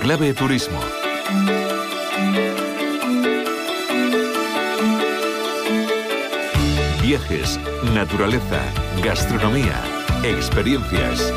Clave Turismo. Viajes, naturaleza, gastronomía, experiencias.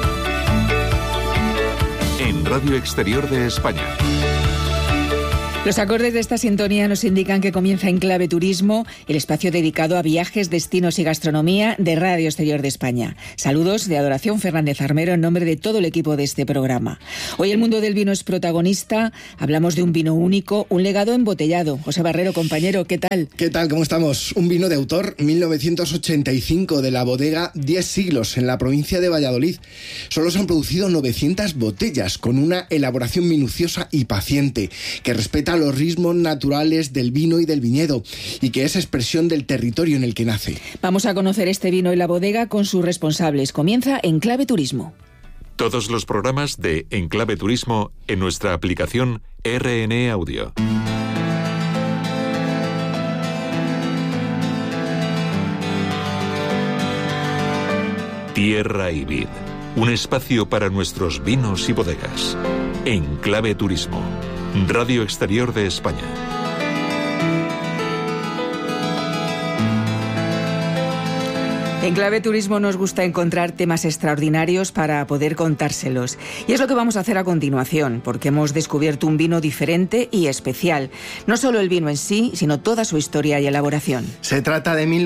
En Radio Exterior de España. Los acordes de esta sintonía nos indican que comienza En Clave Turismo, el espacio dedicado a viajes, destinos y gastronomía de Radio Exterior de España. Saludos de Adoración Fernández Armero en nombre de todo el equipo de este programa. Hoy el mundo del vino es protagonista, hablamos de un vino único, un legado embotellado. José Barrero, compañero, ¿qué tal? ¿Qué tal? ¿Cómo estamos? Un vino de autor, 1985, de la bodega 10 siglos, en la provincia de Valladolid. Solo se han producido 900 botellas, con una elaboración minuciosa y paciente, que respeta los ritmos naturales del vino y del viñedo y que es expresión del territorio en el que nace. Vamos a conocer este vino y la bodega con sus responsables. Comienza En Clave Turismo. Todos los programas de En Clave Turismo en nuestra aplicación RN Audio. Tierra y Vid, un espacio para nuestros vinos y bodegas. En Clave Turismo. Radio Exterior de España. En Clave Turismo nos gusta encontrar temas extraordinarios para poder contárselos. Y es lo que vamos a hacer a continuación, porque hemos descubierto un vino diferente y especial. No solo el vino en sí, sino toda su historia y elaboración. Se trata de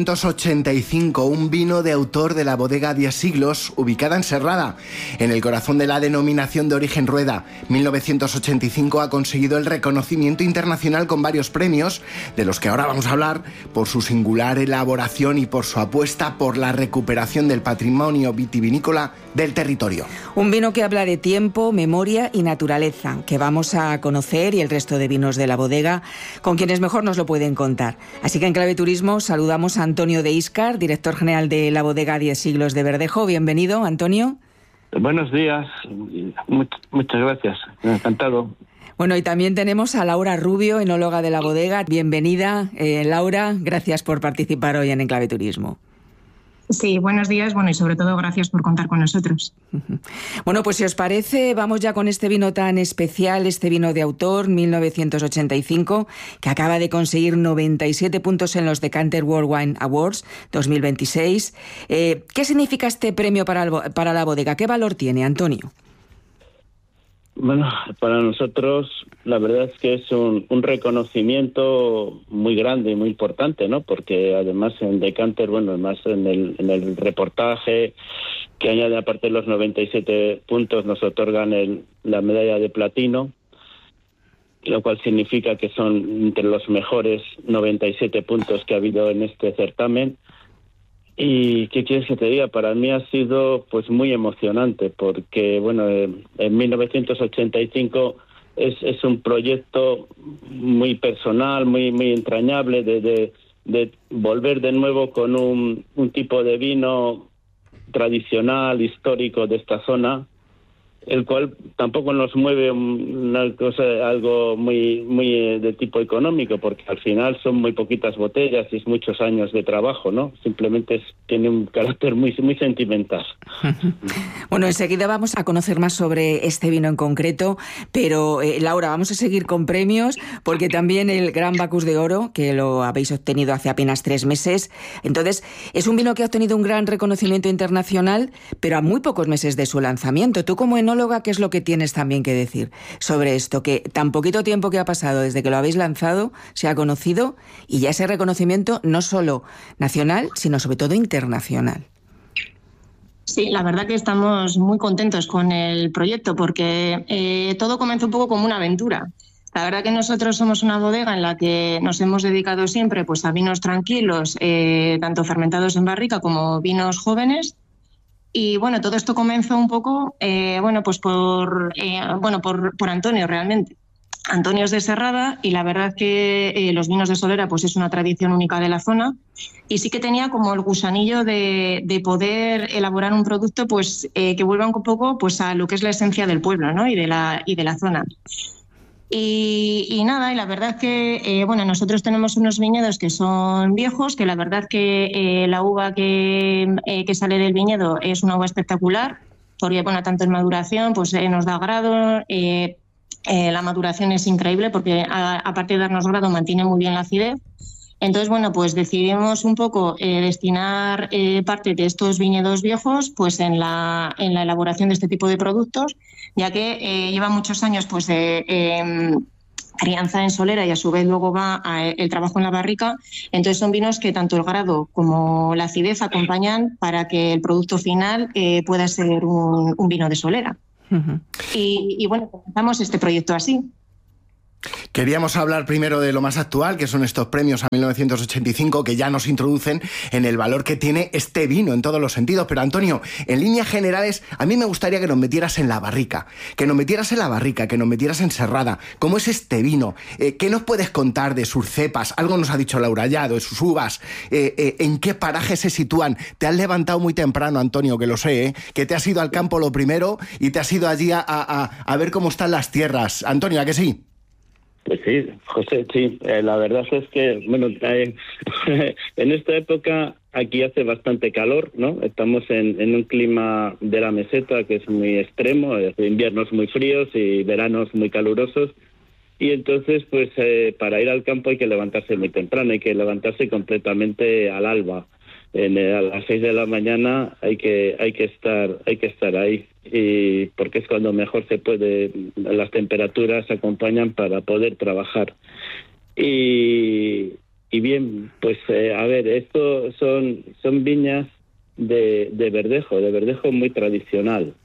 1985, un vino de autor de la bodega 10 siglos, ubicada en Serrada, en el corazón de la denominación de origen Rueda. 1985 ha conseguido el reconocimiento internacional con varios premios, de los que ahora vamos a hablar, por su singular elaboración y por su apuesta por la recuperación del patrimonio vitivinícola del territorio. Un vino que habla de tiempo, memoria y naturaleza, que vamos a conocer, y el resto de vinos de la bodega, con quienes mejor nos lo pueden contar. Así que en Clave Turismo saludamos a Antonio de Íscar, director general de la bodega 10 siglos de Verdejo. Bienvenido, Antonio. Buenos días, muchas gracias, encantado. Bueno, y también tenemos a Laura Rubio, enóloga de la bodega. Bienvenida, Laura, gracias por participar hoy en Clave Turismo. Sí, buenos días, y sobre todo gracias por contar con nosotros. Bueno, pues si os parece, vamos ya con este vino tan especial, este vino de autor, 1985, que acaba de conseguir 97 puntos en los Decanter World Wine Awards 2026. ¿Qué significa este premio para la bodega? ¿Qué valor tiene, Antonio? Bueno, para nosotros la verdad es que es un reconocimiento muy grande y muy importante, ¿no? Porque además en Decanter, además en el reportaje que añade aparte de los 97 puntos nos otorgan la medalla de platino, lo cual significa que son entre los mejores 97 puntos que ha habido en este certamen. Y qué quieres que te diga, para mí ha sido pues muy emocionante porque en 1985 es un proyecto muy personal, muy entrañable de volver de nuevo con un tipo de vino tradicional, histórico de esta zona, el cual tampoco nos mueve algo muy de tipo económico, porque al final son muy poquitas botellas y es muchos años de trabajo, ¿no? Simplemente tiene un carácter muy sentimental. Bueno, enseguida vamos a conocer más sobre este vino en concreto, pero Laura, vamos a seguir con premios, porque también el Gran Bacus de Oro, que lo habéis obtenido hace apenas 3 meses, entonces es un vino que ha obtenido un gran reconocimiento internacional, pero a muy pocos meses de su lanzamiento. Tú como enóloga, ¿qué es lo que tienes también que decir sobre esto? Que tan poquito tiempo que ha pasado desde que lo habéis lanzado, se ha conocido y ya ese reconocimiento no solo nacional, sino sobre todo internacional. Sí, la verdad que estamos muy contentos con el proyecto porque todo comenzó un poco como una aventura. La verdad que nosotros somos una bodega en la que nos hemos dedicado siempre pues a vinos tranquilos, tanto fermentados en barrica como vinos jóvenes. Y todo esto comenzó un poco por Antonio realmente. Antonio es de Serrada y la verdad que los vinos de Solera pues es una tradición única de la zona y sí que tenía como el gusanillo de poder elaborar un producto pues que vuelva un poco pues a lo que es la esencia del pueblo, ¿no? y de la zona. Y la verdad que nosotros tenemos unos viñedos que son viejos, que la verdad que la uva que sale del viñedo es una uva espectacular, porque tanto en maduración pues nos da grado, La maduración es increíble porque aparte de darnos grado mantiene muy bien la acidez. Entonces, bueno, pues decidimos un poco destinar parte de estos viñedos viejos pues en la elaboración de este tipo de productos, ya que lleva muchos años pues de crianza en solera y a su vez luego va el trabajo en la barrica. Entonces son vinos que tanto el grado como la acidez acompañan para que el producto final pueda ser un vino de solera. Uh-huh. Y bueno, comenzamos este proyecto así. Queríamos hablar primero de lo más actual, que son estos premios a 1985, que ya nos introducen en el valor que tiene este vino en todos los sentidos. Pero Antonio, en líneas generales, a mí me gustaría que nos metieras en la barrica, que nos metieras en Serrada. ¿Cómo es este vino? ¿Qué nos puedes contar de sus cepas? Algo nos ha dicho Laura Llado, de sus uvas. ¿En qué parajes se sitúan? Te has levantado muy temprano, Antonio, que lo sé, que te has ido al campo lo primero y te has ido allí a ver cómo están las tierras. Antonio, ¿a que sí? Pues sí, José, sí. La verdad es que, bueno, en esta época aquí hace bastante calor, ¿no? Estamos en un clima de la meseta que es muy extremo, inviernos muy fríos y veranos muy calurosos. Y entonces, pues para ir al campo hay que levantarse muy temprano, hay que levantarse completamente al alba. A las 6 de la mañana hay que estar ahí, y porque es cuando mejor se puede, las temperaturas acompañan para poder trabajar. Y bien, pues a ver, esto son viñas de verdejo muy tradicional.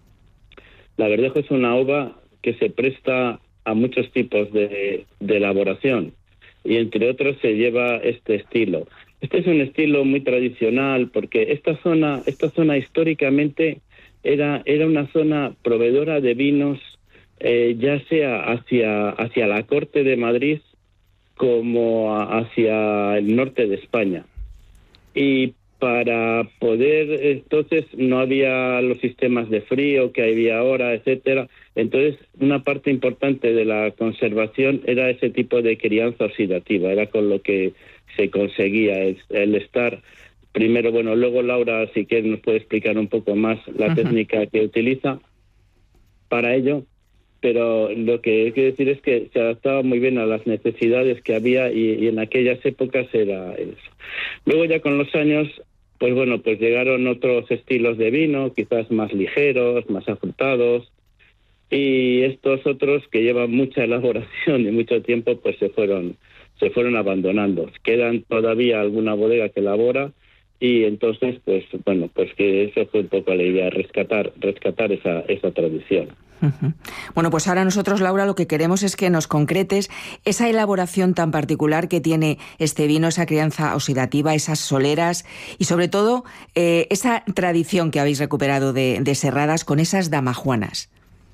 La verdejo es una uva que se presta a muchos tipos de elaboración, y entre otros se lleva este estilo. Este es un estilo muy tradicional porque esta zona históricamente era una zona proveedora de vinos, ya sea hacia la corte de Madrid como hacia el norte de España. Y para poder, entonces no había los sistemas de frío que había ahora, etcétera. Entonces, una parte importante de la conservación era ese tipo de crianza oxidativa, era con lo que se conseguía el estar primero. Bueno, luego Laura, si quieres, nos puede explicar un poco más la técnica que utiliza para ello, pero lo que quiero decir es que se adaptaba muy bien a las necesidades que había y en aquellas épocas era eso. Luego ya con los años, pues bueno, pues llegaron otros estilos de vino, quizás más ligeros, más afrutados, y estos otros que llevan mucha elaboración y mucho tiempo, pues se fueron abandonando. Quedan todavía alguna bodega que elabora, y entonces, pues bueno, pues que eso fue un poco la idea, rescatar esa tradición. Uh-huh. Bueno, pues ahora nosotros, Laura, lo que queremos es que nos concretes esa elaboración tan particular que tiene este vino, esa crianza oxidativa, esas soleras y sobre todo esa tradición que habéis recuperado de Serradas con esas damajuanas.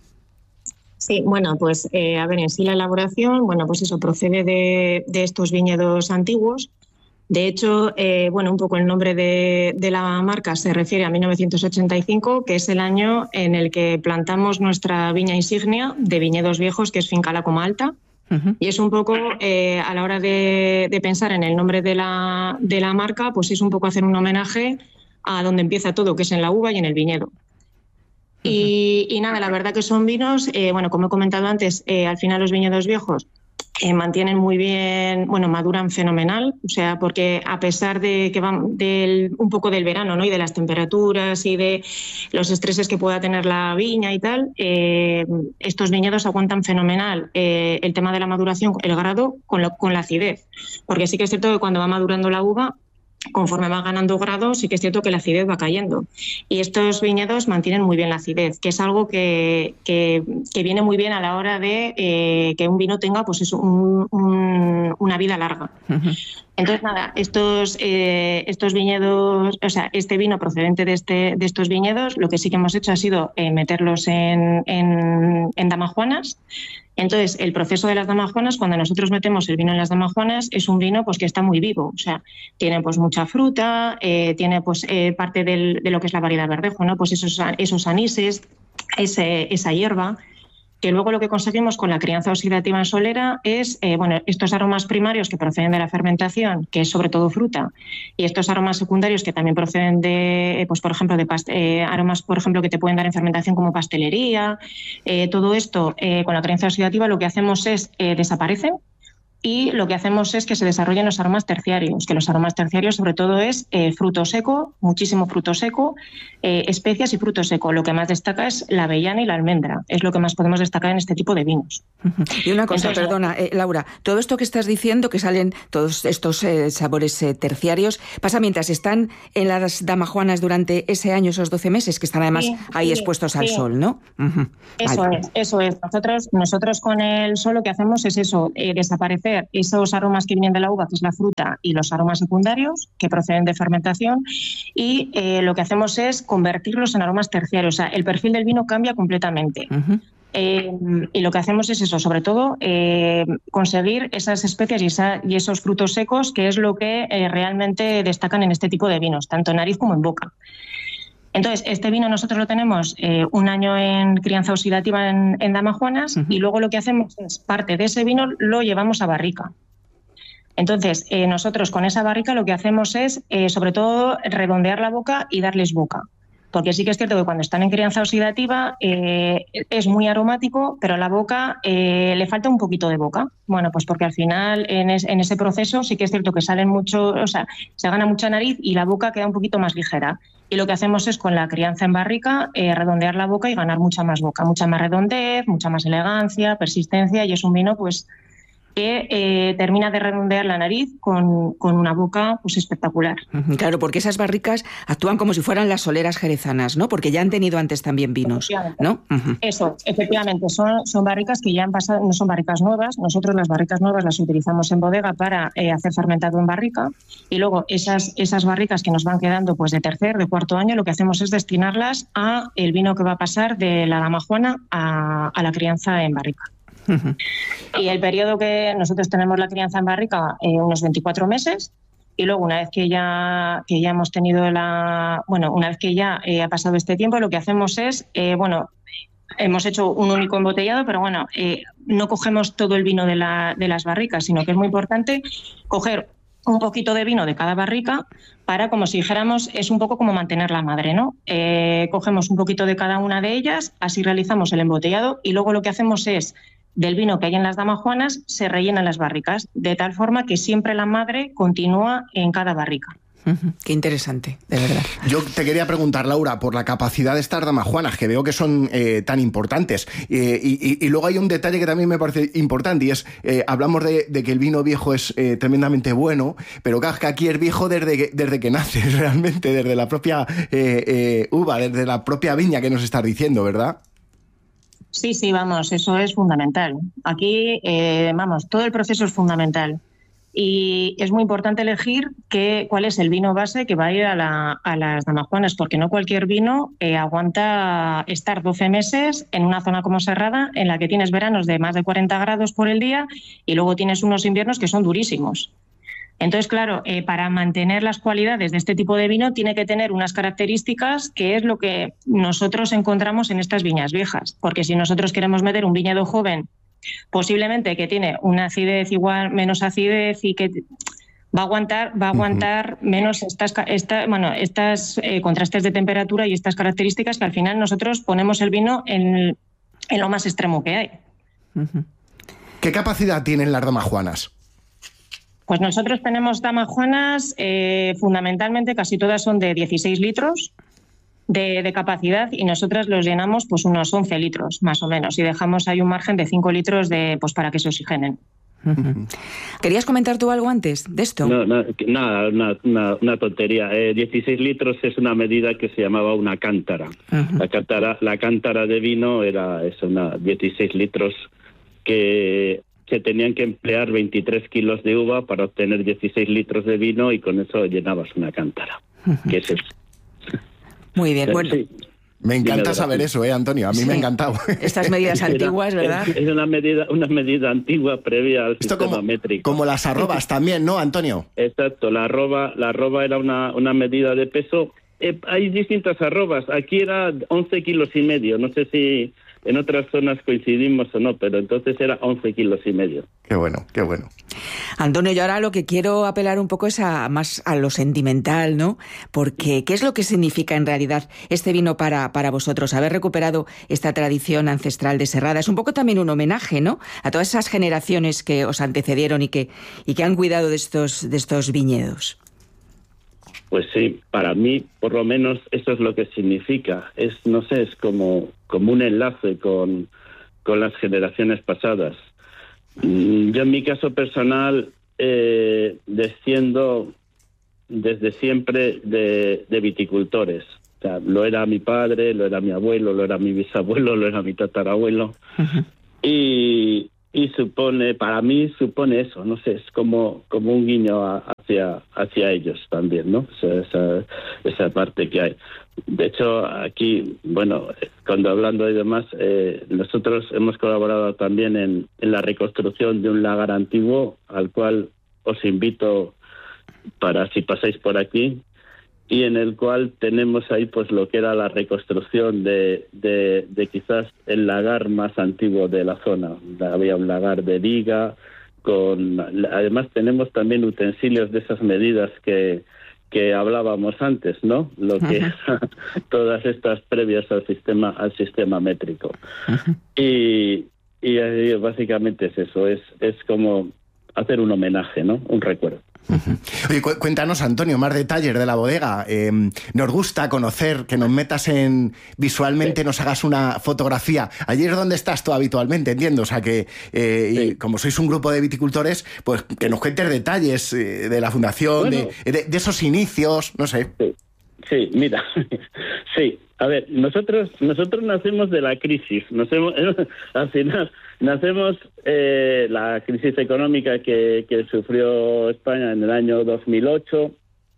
Sí, bueno, pues a ver, en sí la elaboración, bueno, pues eso procede de estos viñedos antiguos. De hecho, bueno, un poco el nombre de la marca se refiere a 1985, que es el año en el que plantamos nuestra viña insignia de viñedos viejos, que es Finca La Coma Alta. Uh-huh. Y es un poco, a la hora de pensar en el nombre de la marca, pues es un poco hacer un homenaje a donde empieza todo, que es en la uva y en el viñedo. Uh-huh. Y nada, la verdad que son vinos, bueno, como he comentado antes, al final los viñedos viejos mantienen muy bien, bueno, maduran fenomenal, o sea, porque a pesar de que van un poco del verano, ¿no? Y de las temperaturas y de los estreses que pueda tener la viña y tal, estos viñedos aguantan fenomenal el tema de la maduración, el grado con la acidez, porque sí que es cierto que cuando va madurando la uva, conforme va ganando grado, sí que es cierto que la acidez va cayendo. Y estos viñedos mantienen muy bien la acidez, que es algo que viene muy bien a la hora de que un vino tenga pues eso, una vida larga. Uh-huh. Entonces, nada, estos viñedos, o sea, este vino procedente de estos viñedos, lo que sí que hemos hecho ha sido meterlos en damajuanas. Entonces, el proceso de las damajuanas, cuando nosotros metemos el vino en las damajuanas, es un vino pues que está muy vivo, o sea, tiene pues mucha fruta, tiene pues parte de lo que es la variedad verdejo, ¿no? Pues esos anises, esa hierba. que luego lo que conseguimos con la crianza oxidativa en solera es, estos aromas primarios que proceden de la fermentación, que es sobre todo fruta, y estos aromas secundarios que también proceden de, pues por ejemplo, de aromas, por ejemplo, que te pueden dar en fermentación como pastelería, todo esto con la crianza oxidativa lo que hacemos es desaparecen. Y lo que hacemos es que se desarrollen los aromas terciarios, que los aromas terciarios sobre todo es fruto seco, muchísimo fruto seco, especias y fruto seco. Lo que más destaca es la avellana y la almendra, es lo que más podemos destacar en este tipo de vinos. Y una cosa, perdona, Laura, todo esto que estás diciendo, que salen todos estos sabores terciarios, pasa mientras están en las damajuanas durante ese año, esos 12 meses, que están además ahí expuestos al sol, ¿no? Eso es. Nosotros con el sol lo que hacemos es eso, desaparecer esos aromas que vienen de la uva, que es la fruta, y los aromas secundarios que proceden de fermentación, y lo que hacemos es convertirlos en aromas terciarios. O sea, el perfil del vino cambia completamente. Y lo que hacemos es eso, sobre todo conseguir esas especias y esos frutos secos, que es lo que realmente destacan en este tipo de vinos, tanto en nariz como en boca. Entonces, este vino nosotros lo tenemos un año en crianza oxidativa en damajuanas, y luego lo que hacemos es parte de ese vino lo llevamos a barrica. Entonces, nosotros con esa barrica lo que hacemos es, sobre todo, redondear la boca y darles boca. Porque sí que es cierto que cuando están en crianza oxidativa es muy aromático, pero a la boca le falta un poquito de boca. Bueno, pues porque al final en ese proceso sí que es cierto que salen mucho, o sea, se gana mucha nariz y la boca queda un poquito más ligera. Y lo que hacemos es con la crianza en barrica redondear la boca y ganar mucha más boca, mucha más redondez, mucha más elegancia, persistencia, y es un vino pues que termina de redondear la nariz con una boca pues espectacular. Claro, porque esas barricas actúan como si fueran las soleras jerezanas, ¿no? Porque ya han tenido antes también vinos, ¿no? Eso, efectivamente, son barricas que ya han pasado, no son barricas nuevas. Nosotros las barricas nuevas las utilizamos en bodega para hacer fermentado en barrica, y luego esas barricas que nos van quedando pues de tercer, de cuarto año, lo que hacemos es destinarlas a el vino que va a pasar de la damajuana a la crianza en barrica. Y el periodo que nosotros tenemos la crianza en barrica, unos 24 meses, y luego una vez que ya hemos tenido una vez que ya ha pasado este tiempo, lo que hacemos es, hemos hecho un único embotellado, pero no cogemos todo el vino de las barricas, sino que es muy importante coger un poquito de vino de cada barrica para, como si dijéramos, es un poco como mantener la madre, ¿no? Cogemos un poquito de cada una de ellas, así realizamos el embotellado, y luego lo que hacemos es, del vino que hay en las damajuanas, se rellenan las barricas, de tal forma que siempre la madre continúa en cada barrica. Qué interesante, de verdad. Yo te quería preguntar, Laura, por la capacidad de estas damajuanas, que veo que son tan importantes. Y luego hay un detalle que también me parece importante, y es, hablamos de que el vino viejo es tremendamente bueno, pero claro, que aquí es viejo desde que nace, realmente, desde la propia uva, desde la propia viña que nos estás diciendo, ¿verdad? Sí, vamos, eso es fundamental. Aquí, todo el proceso es fundamental. Y es muy importante elegir cuál es el vino base que va a ir a las damajuanas, porque no cualquier vino aguanta estar 12 meses en una zona como Serrada, en la que tienes veranos de más de 40 grados por el día y luego tienes unos inviernos que son durísimos. Entonces, claro, para mantener las cualidades de este tipo de vino tiene que tener unas características que es lo que nosotros encontramos en estas viñas viejas. Porque si nosotros queremos meter un viñedo joven, posiblemente que tiene una acidez igual, menos acidez, y que va a aguantar menos estos contrastes de temperatura y estas características, que al final nosotros ponemos el vino en lo más extremo que hay. ¿Qué capacidad tienen las damajuanas? Pues nosotros tenemos damajuanas, fundamentalmente casi todas son de 16 litros de capacidad, y nosotras los llenamos pues unos 11 litros más o menos, y dejamos ahí un margen de 5 litros para que se oxigenen. ¿Querías comentar tú algo antes de esto? No, nada, una tontería. 16 litros es una medida que se llamaba una cántara. La cántara de vino era 16 litros que se tenían que emplear 23 kilos de uva para obtener 16 litros de vino, y con eso llenabas una cántara. ¿Qué es eso? Muy bien, bueno. Sí. Me encanta saber eso, Antonio, a mí me ha encantado. Estas medidas antiguas, ¿verdad? Es una medida antigua previa al sistema métrico. Como las arrobas también, ¿no, Antonio? Exacto, la arroba era una medida de peso. Hay distintas arrobas, aquí era 11 kilos y medio, no sé si en otras zonas coincidimos o no, pero entonces era 11 kilos y medio. Qué bueno, qué bueno. Antonio, yo ahora lo que quiero apelar un poco es más a lo sentimental, ¿no? Porque, ¿qué es lo que significa en realidad este vino para vosotros? Haber recuperado esta tradición ancestral de Serrada es un poco también un homenaje, ¿no? A todas esas generaciones que os antecedieron y que han cuidado de estos viñedos. Pues sí, para mí, por lo menos, eso es lo que significa. Es como un enlace con las generaciones pasadas. Yo, en mi caso personal, desciendo desde siempre de viticultores. O sea, lo era mi padre, lo era mi abuelo, lo era mi bisabuelo, lo era mi tatarabuelo. Uh-huh. Y para mí supone eso, no sé, es como un guiño hacia ellos también, ¿no? Esa parte que hay. De hecho, aquí, bueno, cuando hablando y demás, nosotros hemos colaborado también en la reconstrucción de un lagar antiguo, al cual os invito para si pasáis por aquí, y en el cual tenemos ahí pues lo que era la reconstrucción de quizás el lagar más antiguo de la zona. Había un lagar de viga, además tenemos también utensilios de esas medidas que hablábamos antes, ¿no? Lo que todas estas previas al sistema métrico. Y básicamente es eso, es como hacer un homenaje, ¿no? Un recuerdo. Oye, cuéntanos, Antonio, más detalles de la bodega. Nos gusta conocer, que nos metas visualmente, nos hagas una fotografía. Allí es donde estás tú habitualmente, entiendo. O sea que, y como sois un grupo de viticultores, pues que nos cuentes detalles de la fundación, bueno, de esos inicios, no sé. Sí, mira, sí. A ver, nosotros nacemos de la crisis. Al final nacemos la crisis económica que sufrió España en el año 2008,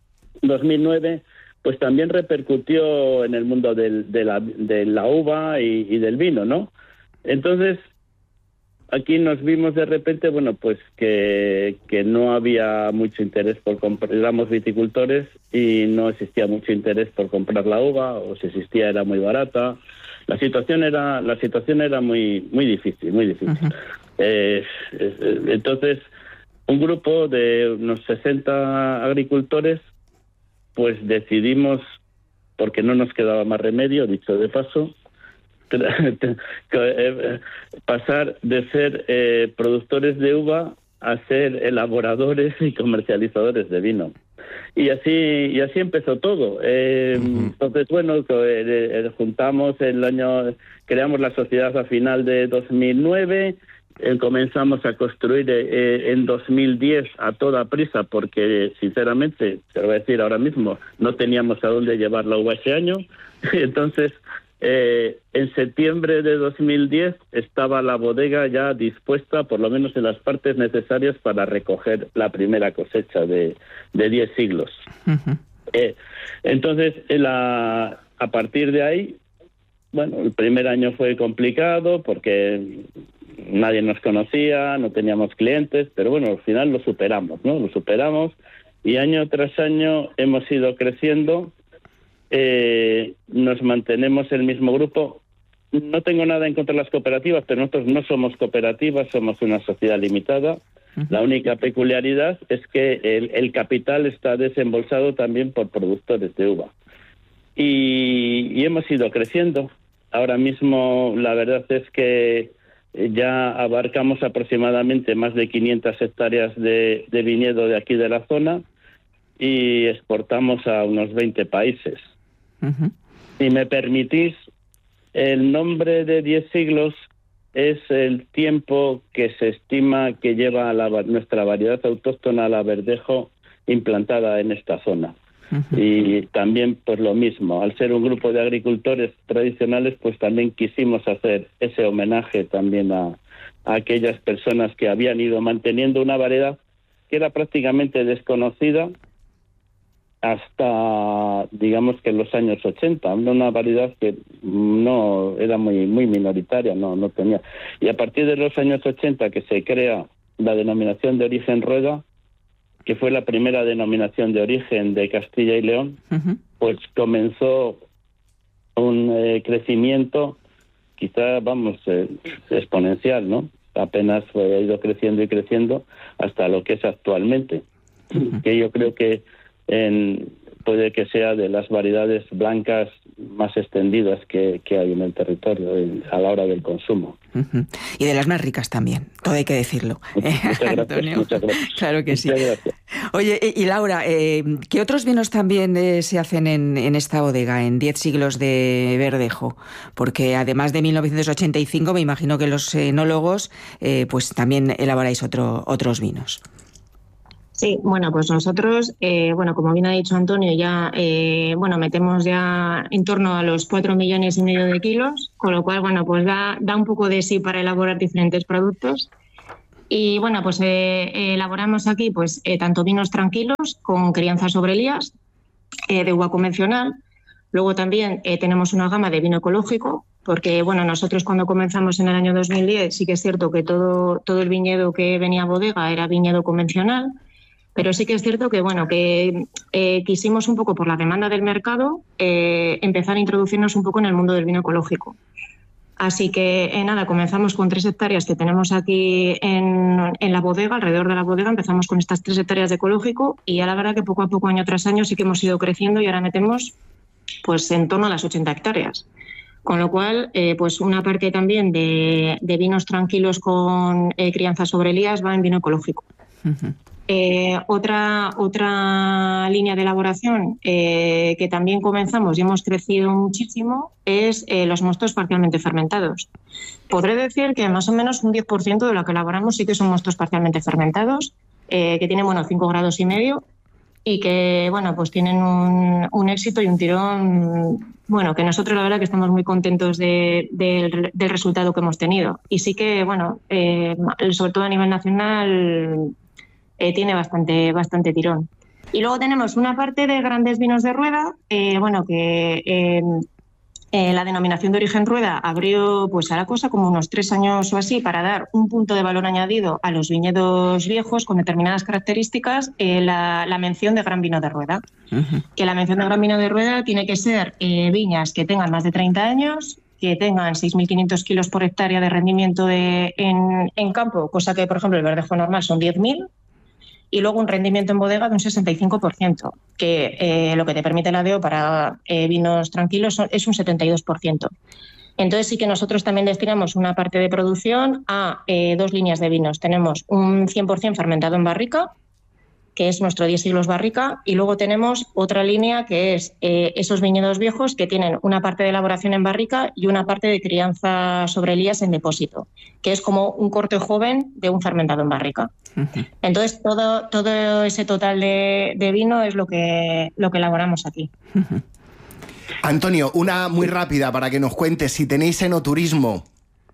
2009, pues también repercutió en el mundo de la uva y del vino, ¿no? Entonces, aquí nos vimos de repente, bueno, pues que no había mucho interés por comprar, éramos viticultores y no existía mucho interés por comprar la uva, o si existía era muy barata. La situación era muy difícil, muy difícil. Uh-huh. Entonces, un grupo de unos 60 agricultores, pues decidimos, porque no nos quedaba más remedio, dicho de paso, pasar de ser productores de uva a ser elaboradores y comercializadores de vino. Y así empezó todo. Entonces, bueno, juntamos creamos la sociedad a final de 2009, comenzamos a construir en 2010 a toda prisa, porque sinceramente, te lo voy a decir ahora mismo, no teníamos a dónde llevar la uva ese año. Entonces, en septiembre de 2010 estaba la bodega ya dispuesta, por lo menos en las partes necesarias para recoger la primera cosecha de 10 siglos. Uh-huh. Entonces, a partir de ahí, bueno, el primer año fue complicado porque nadie nos conocía, no teníamos clientes, pero bueno, al final lo superamos, ¿no? Lo superamos y año tras año hemos ido creciendo. Nos mantenemos el mismo grupo. No tengo nada en contra de las cooperativas, pero nosotros no somos cooperativas, somos una sociedad limitada. Uh-huh. La única peculiaridad es que el capital está desembolsado también por productores de uva. Y hemos ido creciendo. Ahora mismo la verdad es que ya abarcamos aproximadamente más de 500 hectáreas de viñedo de aquí de la zona y exportamos a unos 20 países. Uh-huh. Si me permitís, el nombre de 10 siglos es el tiempo que se estima que lleva nuestra variedad autóctona, la verdejo, implantada en esta zona. Uh-huh. Y también, pues lo mismo, al ser un grupo de agricultores tradicionales, pues también quisimos hacer ese homenaje también a aquellas personas que habían ido manteniendo una variedad que era prácticamente desconocida hasta, digamos que en los años 80, una variedad que no era muy minoritaria, no tenía. Y a partir de los años 80 que se crea la denominación de origen Rueda, que fue la primera denominación de origen de Castilla y León, uh-huh, pues comenzó un crecimiento quizá, exponencial, ¿no? Apenas ha ido creciendo y creciendo hasta lo que es actualmente, que yo creo que puede que sea de las variedades blancas más extendidas que hay en el territorio a la hora del consumo. Y de las más ricas también, todo hay que decirlo. Muchas gracias, muchas gracias. Claro que sí. Muchas gracias. Oye, y Laura, ¿qué otros vinos también se hacen en esta bodega, en 10 siglos de Verdejo? Porque además de 1985, me imagino que los enólogos pues también elaboráis otros vinos. Sí, bueno, pues nosotros, como bien ha dicho Antonio, ya metemos ya en torno a los 4,5 millones de kilos, con lo cual, pues da un poco de sí para elaborar diferentes productos. Y bueno, pues elaboramos aquí pues tanto vinos tranquilos con crianza sobre elías, de uva convencional. Luego también tenemos una gama de vino ecológico, porque nosotros cuando comenzamos en el año 2010 sí que es cierto que todo el viñedo que venía a bodega era viñedo convencional. Pero sí que es cierto que quisimos un poco por la demanda del mercado empezar a introducirnos un poco en el mundo del vino ecológico. Así que comenzamos con 3 hectáreas que tenemos aquí en la bodega, alrededor de la bodega, empezamos con estas 3 hectáreas de ecológico y ya la verdad que poco a poco, año tras año, sí que hemos ido creciendo y ahora metemos pues en torno a las 80 hectáreas. Con lo cual, pues una parte también de vinos tranquilos con crianza sobre elías va en vino ecológico. Uh-huh. Otra línea de elaboración que también comenzamos y hemos crecido muchísimo es los mostos parcialmente fermentados. Podré decir que más o menos un 10% de lo que elaboramos sí que son mostos parcialmente fermentados, que tienen 5,5 grados y que pues tienen un éxito y un tirón, que nosotros la verdad que estamos muy contentos del resultado que hemos tenido. Y sí que, sobre todo a nivel nacional, tiene bastante tirón. Y luego tenemos una parte de grandes vinos de rueda, la denominación de origen rueda abrió pues a la cosa como unos 3 años o así para dar un punto de valor añadido a los viñedos viejos con determinadas características, la mención de gran vino de rueda. Uh-huh. Que la mención de gran vino de rueda tiene que ser viñas que tengan más de 30 años, que tengan 6.500 kilos por hectárea de rendimiento en campo, cosa que, por ejemplo, el verdejo normal son 10.000, y luego un rendimiento en bodega de un 65%, que lo que te permite la DO para vinos tranquilos es un 72%. Entonces sí que nosotros también destinamos una parte de producción a 2 líneas de vinos. Tenemos un 100% fermentado en barrica, que es nuestro 10 siglos barrica, y luego tenemos otra línea que es esos viñedos viejos que tienen una parte de elaboración en barrica y una parte de crianza sobre elías en depósito, que es como un corte joven de un fermentado en barrica. Uh-huh. Entonces todo ese total de vino es lo que elaboramos aquí. Uh-huh. Antonio, una muy rápida para que nos cuentes si tenéis enoturismo.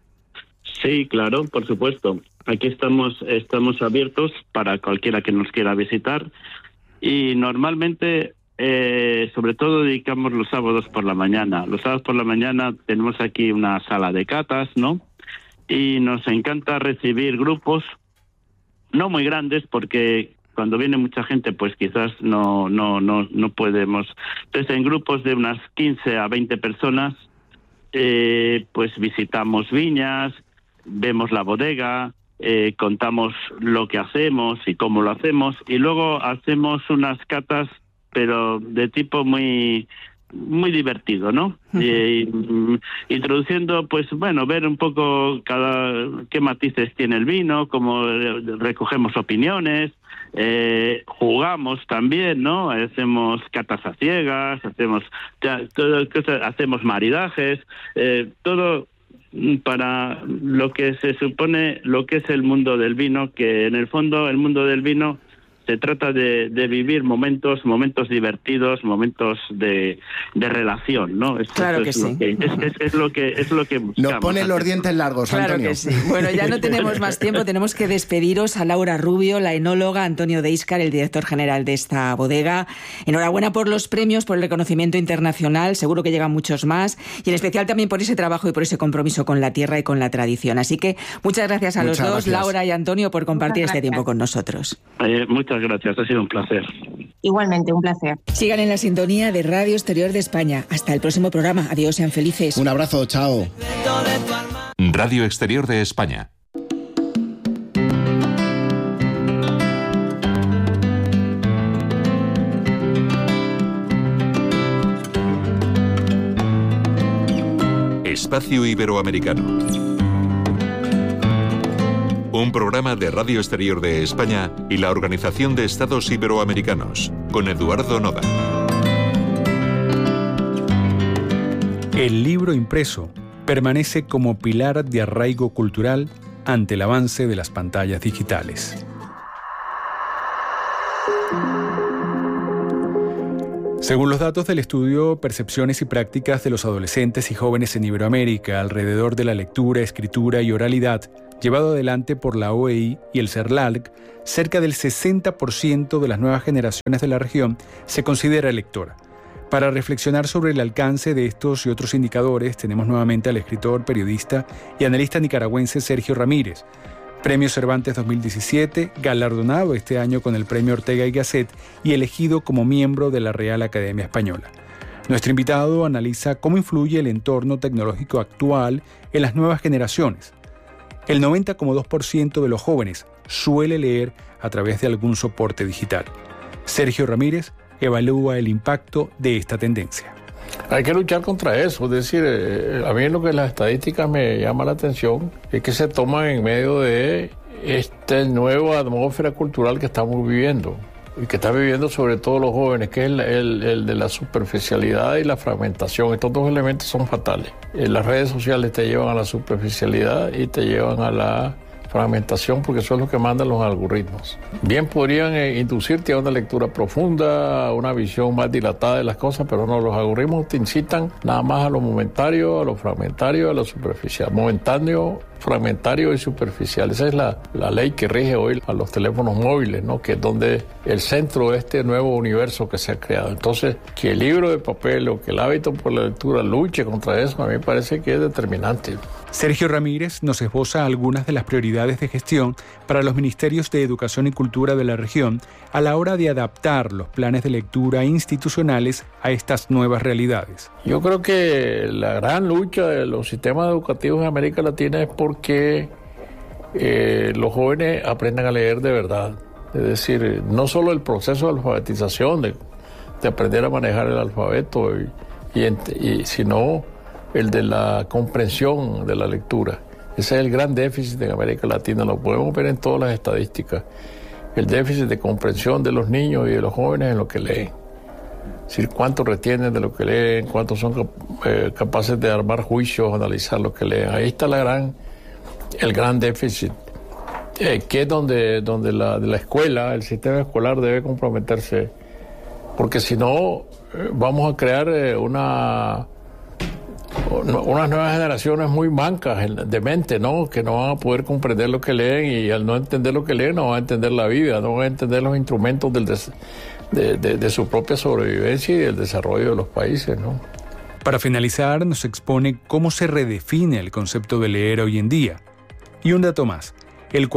Sí, claro, por supuesto. Aquí estamos abiertos para cualquiera que nos quiera visitar y normalmente, sobre todo, dedicamos los sábados por la mañana. Los sábados por la mañana tenemos aquí una sala de catas, ¿no? Y nos encanta recibir grupos, no muy grandes, porque cuando viene mucha gente, pues quizás no podemos. Entonces, en grupos de unas 15 a 20 personas, pues visitamos viñas, vemos la bodega, contamos lo que hacemos y cómo lo hacemos, y luego hacemos unas catas, pero de tipo muy divertido, ¿no? Introduciendo, pues ver un poco qué matices tiene el vino, cómo recogemos opiniones, jugamos también, ¿no? Hacemos catas a ciegas, hacemos maridajes, todo para lo que se supone lo que es el mundo del vino, que en el fondo el mundo del vino se trata de vivir momentos divertidos, momentos de relación, ¿no? Claro que sí. Es lo que buscamos. Nos ponen los dientes largos, claro Antonio. Que sí. Bueno, ya no tenemos más tiempo, tenemos que despediros a Laura Rubio, la enóloga, Antonio Deíscar, el director general de esta bodega. Enhorabuena por los premios, por el reconocimiento internacional, seguro que llegan muchos más, y en especial también por ese trabajo y por ese compromiso con la tierra y con la tradición. Así que muchas gracias a los dos, Laura y Antonio, por compartir este tiempo con nosotros. Muchas Muchas gracias, ha sido un placer. Igualmente, un placer. Sigan en la sintonía de Radio Exterior de España. Hasta el próximo programa. Adiós, sean felices. Un abrazo, chao. Radio Exterior de España. Espacio Iberoamericano. Un programa de Radio Exterior de España y la Organización de Estados Iberoamericanos, con Eduardo Noda. El libro impreso permanece como pilar de arraigo cultural ante el avance de las pantallas digitales. Según los datos del estudio Percepciones y Prácticas de los Adolescentes y Jóvenes en Iberoamérica alrededor de la lectura, escritura y oralidad, llevado adelante por la OEI y el CERLALC, cerca del 60% de las nuevas generaciones de la región se considera lectora. Para reflexionar sobre el alcance de estos y otros indicadores, tenemos nuevamente al escritor, periodista y analista nicaragüense Sergio Ramírez, Premio Cervantes 2017, galardonado este año con el Premio Ortega y Gasset y elegido como miembro de la Real Academia Española. Nuestro invitado analiza cómo influye el entorno tecnológico actual en las nuevas generaciones. El 90,2% de los jóvenes suele leer a través de algún soporte digital. Sergio Ramírez evalúa el impacto de esta tendencia. Hay que luchar contra eso, es decir, a mí lo que las estadísticas me llama la atención es que se toman en medio de esta nueva atmósfera cultural que estamos viviendo y que está viviendo sobre todo los jóvenes, que es el de la superficialidad y la fragmentación. Estos dos elementos son fatales. Las redes sociales te llevan a la superficialidad y te llevan a la fragmentación, porque eso es lo que mandan los algoritmos. Bien podrían inducirte a una lectura profunda, a una visión más dilatada de las cosas, pero no, los algoritmos te incitan nada más a lo momentario, a lo fragmentario, a lo superficial. Momentáneo, fragmentario y superficial. Esa es la ley que rige hoy a los teléfonos móviles, ¿no? Que es donde el centro de este nuevo universo que se ha creado. Entonces, que el libro de papel o que el hábito por la lectura luche contra eso, a mí me parece que es determinante. Sergio Ramírez nos esboza algunas de las prioridades de gestión para los ministerios de Educación y Cultura de la región a la hora de adaptar los planes de lectura institucionales a estas nuevas realidades. Yo creo que la gran lucha de los sistemas educativos en América Latina es porque los jóvenes aprendan a leer de verdad. Es decir, no solo el proceso de alfabetización, de aprender a manejar el alfabeto, sino el de la comprensión de la lectura. Ese es el gran déficit en América Latina, lo podemos ver en todas las estadísticas. El déficit de comprensión de los niños y de los jóvenes en lo que leen. Es decir, cuánto retienen de lo que leen, cuántos son capaces de armar juicios, analizar lo que leen. Ahí está el gran déficit, que es donde la escuela, el sistema escolar debe comprometerse, porque si no vamos a crear unas nuevas generaciones muy mancas de mente, ¿no? Que no van a poder comprender lo que leen, y al no entender lo que leen no van a entender la vida, no van a entender los instrumentos de su propia sobrevivencia y del desarrollo de los países, ¿no? Para finalizar, nos expone cómo se redefine el concepto de leer hoy en día. Y un dato más, el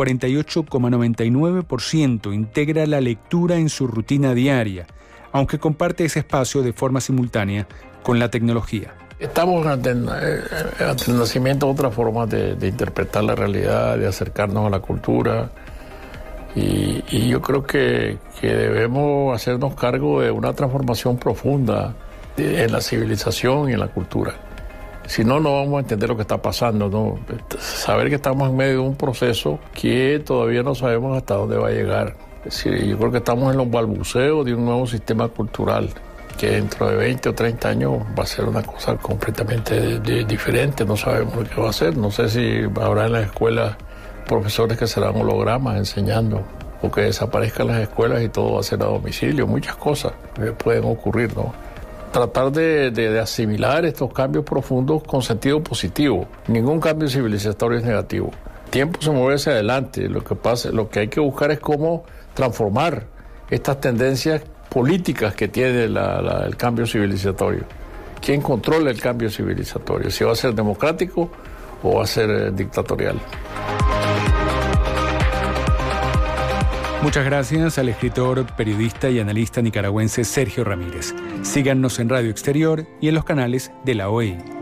48,99% integra la lectura en su rutina diaria, aunque comparte ese espacio de forma simultánea con la tecnología. Estamos ante el nacimiento de otras formas de interpretar la realidad, de acercarnos a la cultura, y yo creo que debemos hacernos cargo de una transformación profunda en la civilización y en la cultura. Si no, no vamos a entender lo que está pasando, ¿no? Saber que estamos en medio de un proceso que todavía no sabemos hasta dónde va a llegar. Es decir, yo creo que estamos en los balbuceos de un nuevo sistema cultural, que dentro de 20 o 30 años va a ser una cosa completamente diferente. No sabemos lo que va a ser. No sé si habrá en las escuelas profesores que serán hologramas enseñando, o que desaparezcan las escuelas y todo va a ser a domicilio. Muchas cosas pueden ocurrir, ¿no? Tratar de asimilar estos cambios profundos con sentido positivo. Ningún cambio civilizatorio es negativo. El tiempo se mueve hacia adelante. Lo que hay que buscar es cómo transformar estas tendencias políticas que tiene el cambio civilizatorio. ¿Quién controla el cambio civilizatorio? ¿Si va a ser democrático o va a ser dictatorial? Muchas gracias al escritor, periodista y analista nicaragüense Sergio Ramírez. Síganos en Radio Exterior y en los canales de la OEI.